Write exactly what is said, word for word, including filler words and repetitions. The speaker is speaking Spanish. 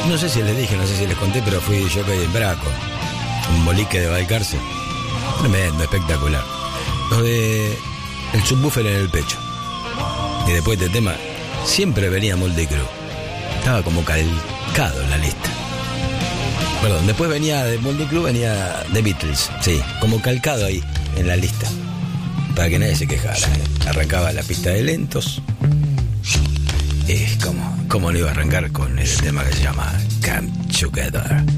no sé si les dije, no sé si les conté, pero fui jockey de Braco, un bolique de Balcarce. Tremendo, espectacular. Lo de el subwoofer en el pecho. Y después de este tema, siempre venía Motley Crue. Estaba como calcado en la lista. Perdón, después venía de Motley Crue, venía The Beatles. Sí, como calcado ahí en la lista. Para que nadie se quejara. ¿eh? Arrancaba la pista de lentos. Es como, como no iba a arrancar con el tema que se llama Come Together.